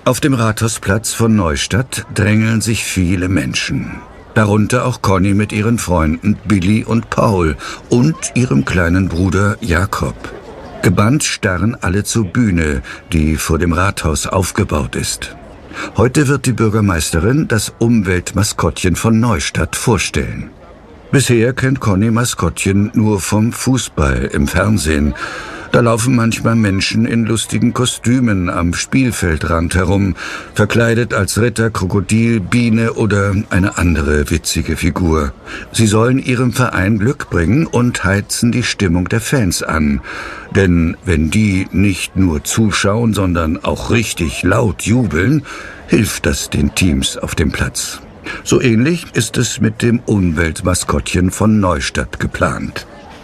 Auf dem Rathausplatz von Neustadt drängeln sich viele Menschen. Darunter auch Conny mit ihren Freunden Billy und Paul und ihrem kleinen Bruder Jakob. Gebannt starren alle zur Bühne, die vor dem Rathaus aufgebaut ist. Heute wird die Bürgermeisterin das Umweltmaskottchen von Neustadt vorstellen. Bisher kennt Conny Maskottchen nur vom Fußball im Fernsehen. Da laufen manchmal Menschen in lustigen Kostümen am Spielfeldrand herum, verkleidet als Ritter, Krokodil, Biene oder eine andere witzige Figur. Sie sollen ihrem Verein Glück bringen und heizen die Stimmung der Fans an. Denn wenn die nicht nur zuschauen, sondern auch richtig laut jubeln, hilft das den Teams auf dem Platz. So ähnlich ist es mit dem Umweltmaskottchen von Neustadt geplant.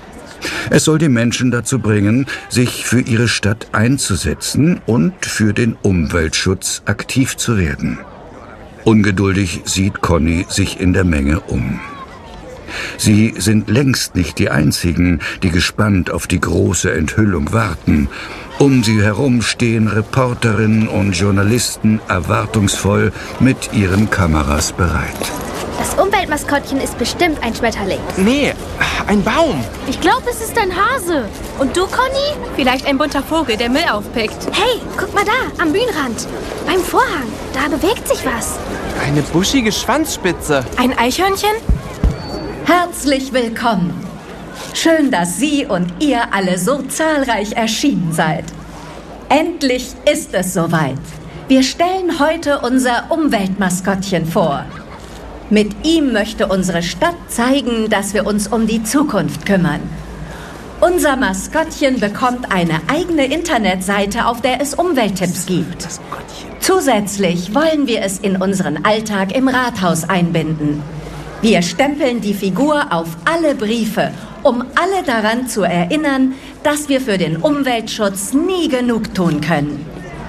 Es soll die Menschen dazu bringen, sich für ihre Stadt einzusetzen und für den Umweltschutz aktiv zu werden. Ungeduldig sieht Conny sich in der Menge um. Sie sind längst nicht die Einzigen, die gespannt auf die große Enthüllung warten. Um sie herum stehen Reporterinnen und Journalisten erwartungsvoll mit ihren Kameras bereit. Das Umweltmaskottchen ist bestimmt ein Schmetterling. Nee, ein Baum. Ich glaube, es ist ein Hase. Und du, Conny? Vielleicht ein bunter Vogel, der Müll aufpickt. Hey, guck mal da, am Bühnenrand. Beim Vorhang, da bewegt sich was. Eine buschige Schwanzspitze. Ein Eichhörnchen? Herzlich willkommen. Schön, dass Sie und ihr alle so zahlreich erschienen seid. Endlich ist es soweit. Wir stellen heute unser Umweltmaskottchen vor. Mit ihm möchte unsere Stadt zeigen, dass wir uns um die Zukunft kümmern. Unser Maskottchen bekommt eine eigene Internetseite, auf der es Umwelttipps gibt. Zusätzlich wollen wir es in unseren Alltag im Rathaus einbinden. Wir stempeln die Figur auf alle Briefe, um alle daran zu erinnern, dass wir für den Umweltschutz nie genug tun können.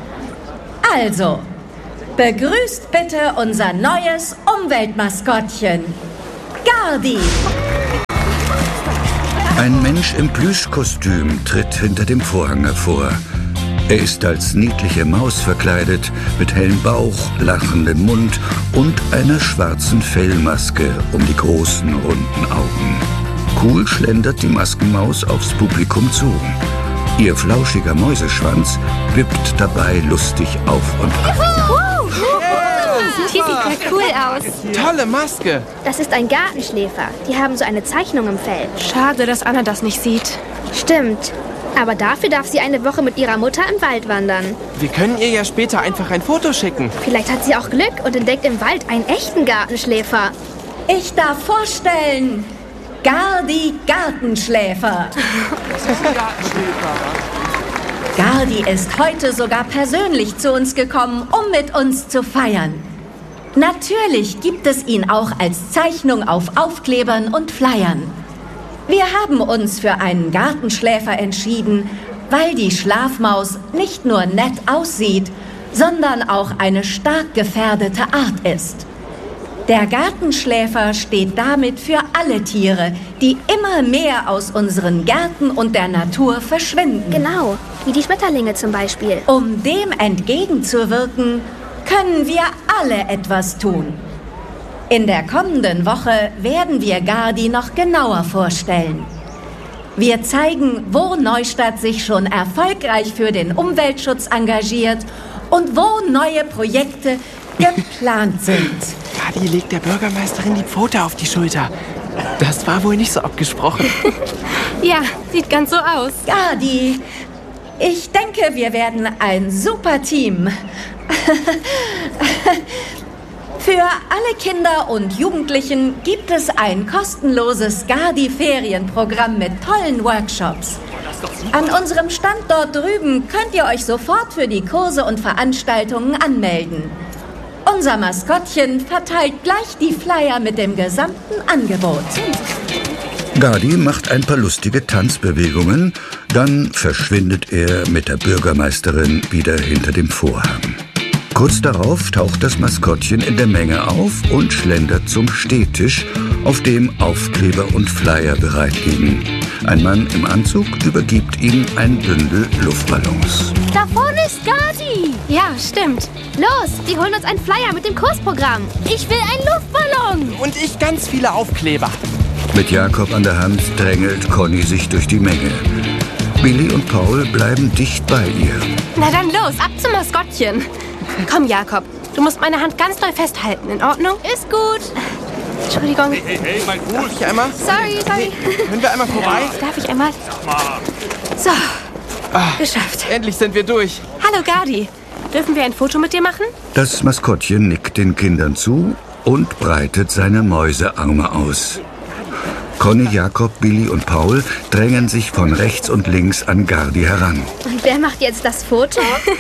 Also, begrüßt bitte unser neues Umweltmaskottchen, Gardi. Ein Mensch im Plüschkostüm tritt hinter dem Vorhang hervor. Er ist als niedliche Maus verkleidet, mit hellem Bauch, lachendem Mund und einer schwarzen Fellmaske um die großen, runden Augen. Cool schlendert die Maskenmaus aufs Publikum zu. Ihr flauschiger Mäuseschwanz wippt dabei lustig auf und ab. Die sieht ja cool aus. Tolle Maske. Das ist ein Gartenschläfer. Die haben so eine Zeichnung im Fell. Schade, dass Anna das nicht sieht. Stimmt. Aber dafür darf sie eine Woche mit ihrer Mutter im Wald wandern. Wir können ihr ja später einfach ein Foto schicken. Vielleicht hat sie auch Glück und entdeckt im Wald einen echten Gartenschläfer. Ich darf vorstellen, Gardi Gartenschläfer. Gardi ist heute sogar persönlich zu uns gekommen, um mit uns zu feiern. Natürlich gibt es ihn auch als Zeichnung auf Aufklebern und Flyern. Wir haben uns für einen Gartenschläfer entschieden, weil die Schlafmaus nicht nur nett aussieht, sondern auch eine stark gefährdete Art ist. Der Gartenschläfer steht damit für alle Tiere, die immer mehr aus unseren Gärten und der Natur verschwinden. Genau, wie die Schmetterlinge zum Beispiel. Um dem entgegenzuwirken, können wir alle etwas tun. In der kommenden Woche werden wir Gardi noch genauer vorstellen. Wir zeigen, wo Neustadt sich schon erfolgreich für den Umweltschutz engagiert und wo neue Projekte geplant sind. Gardi legt der Bürgermeisterin die Pfote auf die Schulter. Das war wohl nicht so abgesprochen. Ja, sieht ganz so aus. Gardi, ich denke, wir werden ein super Team. Für alle Kinder und Jugendlichen gibt es ein kostenloses Gardi-Ferienprogramm mit tollen Workshops. An unserem Stand dort drüben könnt ihr euch sofort für die Kurse und Veranstaltungen anmelden. Unser Maskottchen verteilt gleich die Flyer mit dem gesamten Angebot. Gardi macht ein paar lustige Tanzbewegungen, dann verschwindet er mit der Bürgermeisterin wieder hinter dem Vorhang. Kurz darauf taucht das Maskottchen in der Menge auf und schlendert zum Stehtisch, auf dem Aufkleber und Flyer bereit liegen. Ein Mann im Anzug übergibt ihm ein Bündel Luftballons. Da vorne ist Gardi. Ja, stimmt. Los, die holen uns einen Flyer mit dem Kursprogramm. Ich will einen Luftballon. Und ich ganz viele Aufkleber. Mit Jakob an der Hand drängelt Conny sich durch die Menge. Billy und Paul bleiben dicht bei ihr. Na dann los, ab zum Maskottchen. Komm, Jakob, du musst meine Hand ganz doll festhalten. In Ordnung? Ist gut. Entschuldigung. Hey, mein Fuß. Darf ich einmal? Sorry. Können wir einmal vorbei? Darf ich einmal? So, geschafft. Endlich sind wir durch. Hallo, Gardi. Dürfen wir ein Foto mit dir machen? Das Maskottchen nickt den Kindern zu und breitet seine Mäusearme aus. Conny, Jakob, Billy und Paul drängen sich von rechts und links an Gardi heran. Und wer macht jetzt das Foto?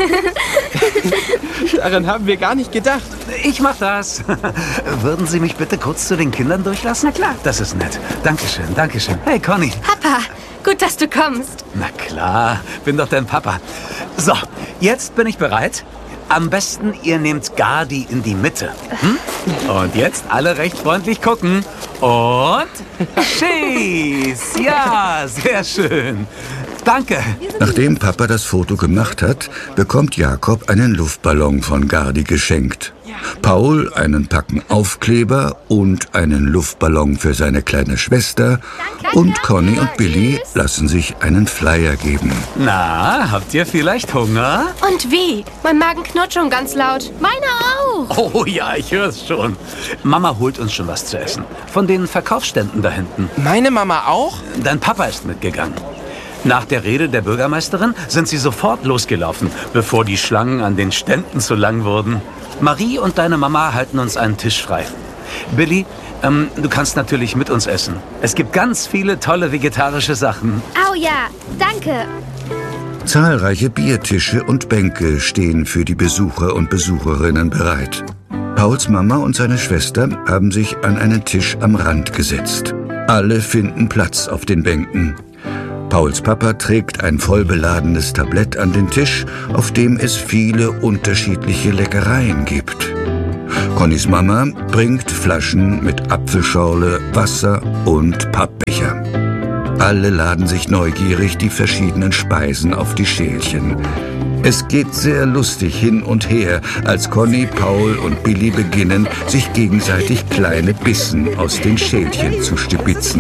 Daran haben wir gar nicht gedacht. Ich mach das. Würden Sie mich bitte kurz zu den Kindern durchlassen? Na klar. Das ist nett. Dankeschön, Dankeschön. Hey, Conny. Papa, gut, dass du kommst. Na klar, bin doch dein Papa. So, jetzt bin ich bereit. Am besten, ihr nehmt Gardi in die Mitte. Und jetzt alle recht freundlich gucken. Und Cheese! Ja, sehr schön. Danke. Nachdem Papa das Foto gemacht hat, bekommt Jakob einen Luftballon von Gardi geschenkt. Paul einen Packen Aufkleber und einen Luftballon für seine kleine Schwester. Und Conny und Billy lassen sich einen Flyer geben. Na, habt ihr vielleicht Hunger? Und wie? Mein Magen knurrt schon ganz laut. Meiner auch. Oh ja, ich höre es schon. Mama holt uns schon was zu essen. Von den Verkaufsständen da hinten. Meine Mama auch? Dein Papa ist mitgegangen. Nach der Rede der Bürgermeisterin sind sie sofort losgelaufen, bevor die Schlangen an den Ständen zu lang wurden. Marie und deine Mama halten uns einen Tisch frei. Billy, du kannst natürlich mit uns essen. Es gibt ganz viele tolle vegetarische Sachen. Au ja, danke. Zahlreiche Biertische und Bänke stehen für die Besucher und Besucherinnen bereit. Pauls Mama und seine Schwester haben sich an einen Tisch am Rand gesetzt. Alle finden Platz auf den Bänken. Pauls Papa trägt ein vollbeladenes Tablett an den Tisch, auf dem es viele unterschiedliche Leckereien gibt. Connys Mama bringt Flaschen mit Apfelschorle, Wasser und Pappbecher. Alle laden sich neugierig die verschiedenen Speisen auf die Schälchen. Es geht sehr lustig hin und her, als Conny, Paul und Billy beginnen, sich gegenseitig kleine Bissen aus den Schälchen zu stibitzen.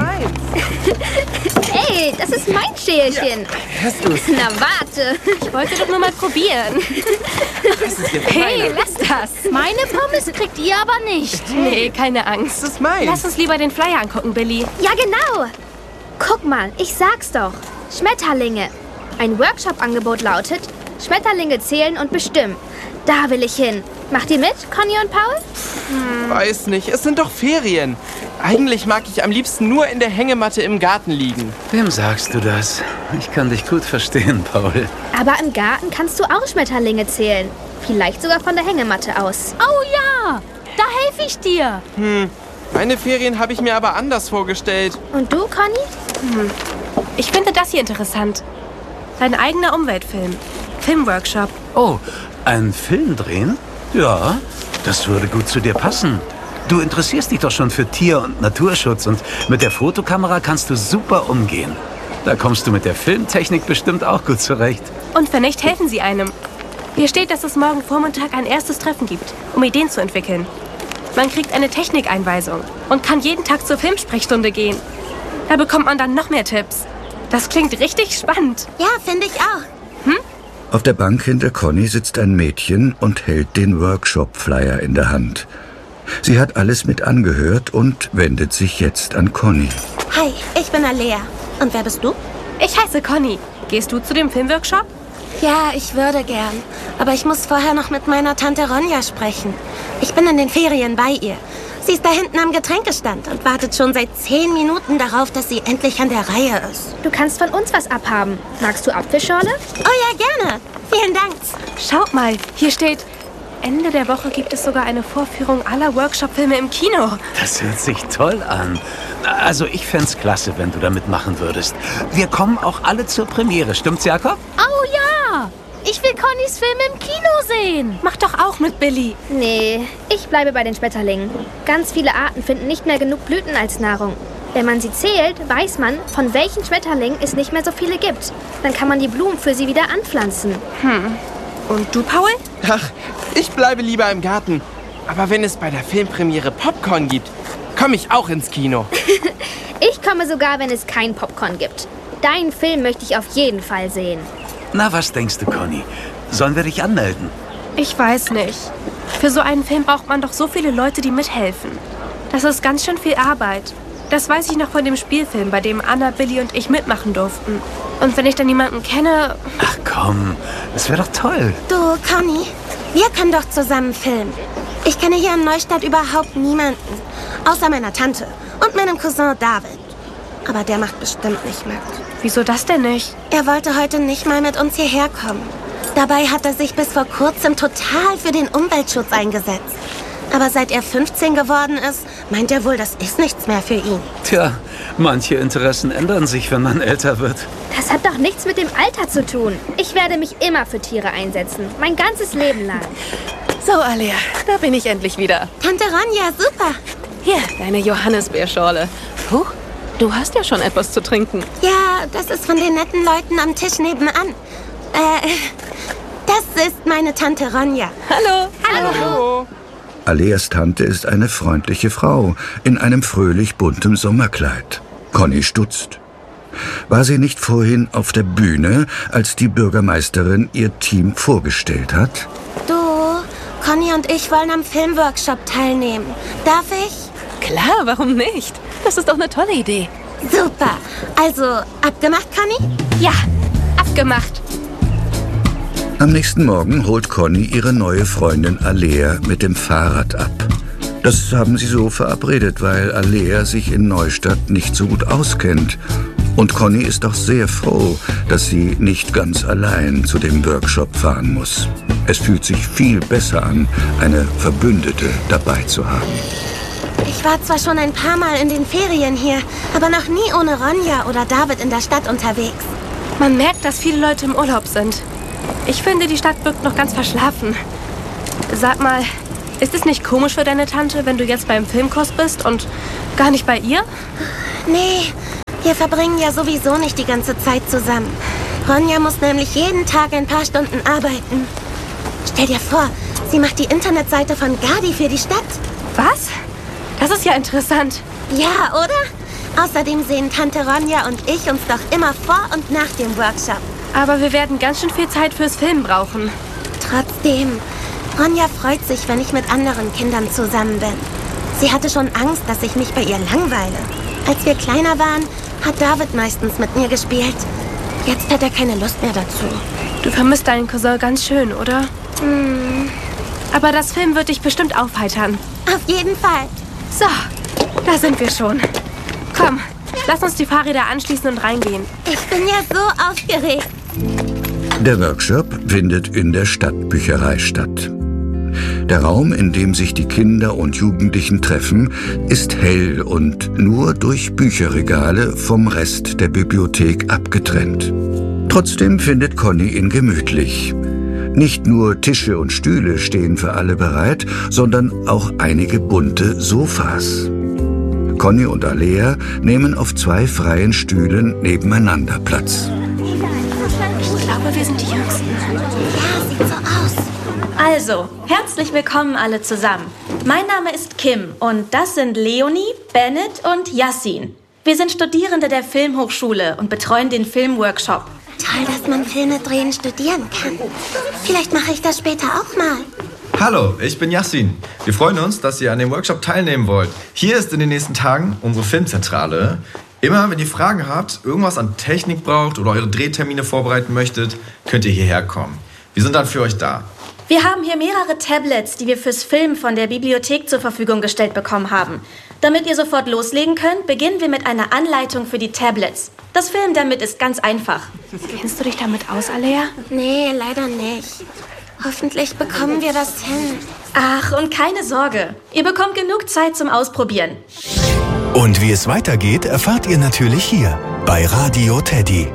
Ey, das ist mein Schälchen. Hast du's? Na, warte. Ich wollte doch nur mal probieren. Hey, lass das. Meine Pommes kriegt ihr aber nicht. Nee, keine Angst. Das ist meins. Lass uns lieber den Flyer angucken, Billy. Ja, genau. Guck mal, ich sag's doch. Schmetterlinge. Ein Workshop-Angebot lautet: Schmetterlinge zählen und bestimmen. Da will ich hin. Macht ihr mit, Conny und Paul? Weiß nicht, es sind doch Ferien. Eigentlich mag ich am liebsten nur in der Hängematte im Garten liegen. Wem sagst du das? Ich kann dich gut verstehen, Paul. Aber im Garten kannst du auch Schmetterlinge zählen. Vielleicht sogar von der Hängematte aus. Oh ja, da helfe ich dir. Meine Ferien habe ich mir aber anders vorgestellt. Und du, Conny? Ich finde das hier interessant. Dein eigener Umweltfilm. Filmworkshop. Oh, einen Film drehen? Ja, das würde gut zu dir passen. Du interessierst dich doch schon für Tier- und Naturschutz und mit der Fotokamera kannst du super umgehen. Da kommst du mit der Filmtechnik bestimmt auch gut zurecht. Und wenn nicht, helfen sie einem. Hier steht, dass es morgen Vormittag ein erstes Treffen gibt, um Ideen zu entwickeln. Man kriegt eine Technikeinweisung und kann jeden Tag zur Filmsprechstunde gehen. Da bekommt man dann noch mehr Tipps. Das klingt richtig spannend. Ja, finde ich auch. Auf der Bank hinter Conny sitzt ein Mädchen und hält den Workshop-Flyer in der Hand. Sie hat alles mit angehört und wendet sich jetzt an Conny. Hi, ich bin Alea. Und wer bist du? Ich heiße Conny. Gehst du zu dem Filmworkshop? Ja, ich würde gern. Aber ich muss vorher noch mit meiner Tante Ronja sprechen. Ich bin in den Ferien bei ihr. Sie ist da hinten am Getränkestand und wartet schon seit 10 Minuten darauf, dass sie endlich an der Reihe ist. Du kannst von uns was abhaben. Magst du Apfelschorle? Oh ja, gerne. Vielen Dank. Schaut mal, hier steht: Ende der Woche gibt es sogar eine Vorführung aller Workshop-Filme im Kino. Das hört sich toll an. Also ich fänd's klasse, wenn du da mitmachen würdest. Wir kommen auch alle zur Premiere, stimmt's, Jakob? Oh ja. Ich will Connys Film im Kino sehen. Mach doch auch mit, Billy. Nee, ich bleibe bei den Schmetterlingen. Ganz viele Arten finden nicht mehr genug Blüten als Nahrung. Wenn man sie zählt, weiß man, von welchen Schmetterlingen es nicht mehr so viele gibt. Dann kann man die Blumen für sie wieder anpflanzen. Und du, Paul? Ach, ich bleibe lieber im Garten. Aber wenn es bei der Filmpremiere Popcorn gibt, komme ich auch ins Kino. Ich komme sogar, wenn es kein Popcorn gibt. Deinen Film möchte ich auf jeden Fall sehen. Na, was denkst du, Conny? Sollen wir dich anmelden? Ich weiß nicht. Für so einen Film braucht man doch so viele Leute, die mithelfen. Das ist ganz schön viel Arbeit. Das weiß ich noch von dem Spielfilm, bei dem Anna, Billy und ich mitmachen durften. Und wenn ich dann jemanden kenne... Ach komm, das wäre doch toll. Du, Conny, wir können doch zusammen filmen. Ich kenne hier in Neustadt überhaupt niemanden. Außer meiner Tante und meinem Cousin David. Aber der macht bestimmt nicht mit. Wieso das denn nicht? Er wollte heute nicht mal mit uns hierher kommen. Dabei hat er sich bis vor kurzem total für den Umweltschutz eingesetzt. Aber seit er 15 geworden ist, meint er wohl, das ist nichts mehr für ihn. Tja, manche Interessen ändern sich, wenn man älter wird. Das hat doch nichts mit dem Alter zu tun. Ich werde mich immer für Tiere einsetzen. Mein ganzes Leben lang. So, Alea, da bin ich endlich wieder. Tante Ronja, super. Hier, deine Johannisbeerschorle. Huch, du hast ja schon etwas zu trinken. Ja, das ist von den netten Leuten am Tisch nebenan. Das ist meine Tante Ronja. Hallo. Hallo. Aleas Tante ist eine freundliche Frau in einem fröhlich bunten Sommerkleid. Conny stutzt. War sie nicht vorhin auf der Bühne, als die Bürgermeisterin ihr Team vorgestellt hat? Du, Conny und ich wollen am Filmworkshop teilnehmen. Darf ich? Klar, warum nicht? Das ist doch eine tolle Idee. Super. Also, abgemacht, Conny? Ja, abgemacht. Am nächsten Morgen holt Conny ihre neue Freundin Alea mit dem Fahrrad ab. Das haben sie so verabredet, weil Alea sich in Neustadt nicht so gut auskennt. Und Conny ist auch sehr froh, dass sie nicht ganz allein zu dem Workshop fahren muss. Es fühlt sich viel besser an, eine Verbündete dabei zu haben. Ich war zwar schon ein paar Mal in den Ferien hier, aber noch nie ohne Ronja oder David in der Stadt unterwegs. Man merkt, dass viele Leute im Urlaub sind. Ich finde, die Stadt wirkt noch ganz verschlafen. Sag mal, ist es nicht komisch für deine Tante, wenn du jetzt beim Filmkurs bist und gar nicht bei ihr? Nee, wir verbringen ja sowieso nicht die ganze Zeit zusammen. Ronja muss nämlich jeden Tag ein paar Stunden arbeiten. Stell dir vor, sie macht die Internetseite von Gardi für die Stadt. Was? Das ist ja interessant. Ja, oder? Außerdem sehen Tante Ronja und ich uns doch immer vor und nach dem Workshop. Aber wir werden ganz schön viel Zeit fürs Filmen brauchen. Trotzdem, Ronja freut sich, wenn ich mit anderen Kindern zusammen bin. Sie hatte schon Angst, dass ich mich bei ihr langweile. Als wir kleiner waren, hat David meistens mit mir gespielt. Jetzt hat er keine Lust mehr dazu. Du vermisst deinen Cousin ganz schön, oder? Aber das Film wird dich bestimmt aufheitern. Auf jeden Fall. So, da sind wir schon. Komm, lass uns die Fahrräder anschließen und reingehen. Ich bin ja so aufgeregt. Der Workshop findet in der Stadtbücherei statt. Der Raum, in dem sich die Kinder und Jugendlichen treffen, ist hell und nur durch Bücherregale vom Rest der Bibliothek abgetrennt. Trotzdem findet Conny ihn gemütlich. Nicht nur Tische und Stühle stehen für alle bereit, sondern auch einige bunte Sofas. Conny und Alea nehmen auf 2 freien Stühlen nebeneinander Platz. Ich glaube, wir sind die Jüngsten. Ja, sieht so aus. Also, herzlich willkommen alle zusammen. Mein Name ist Kim und das sind Leonie, Bennett und Yassin. Wir sind Studierende der Filmhochschule und betreuen den Filmworkshop. Toll, dass man Filme drehen studieren kann. Vielleicht mache ich das später auch mal. Hallo, ich bin Yassin. Wir freuen uns, dass ihr an dem Workshop teilnehmen wollt. Hier ist in den nächsten Tagen unsere Filmzentrale. Immer, wenn ihr Fragen habt, irgendwas an Technik braucht oder eure Drehtermine vorbereiten möchtet, könnt ihr hierher kommen. Wir sind dann für euch da. Wir haben hier mehrere Tablets, die wir fürs Filmen von der Bibliothek zur Verfügung gestellt bekommen haben. Damit ihr sofort loslegen könnt, beginnen wir mit einer Anleitung für die Tablets. Das Filmen damit ist ganz einfach. Kennst du dich damit aus, Alea? Nee, leider nicht. Hoffentlich bekommen wir das hin. Ach, und keine Sorge. Ihr bekommt genug Zeit zum Ausprobieren. Und wie es weitergeht, erfahrt ihr natürlich hier bei Radio Teddy.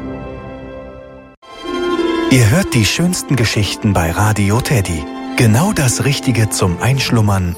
Ihr hört die schönsten Geschichten bei Radio Teddy. Genau das Richtige zum Einschlummern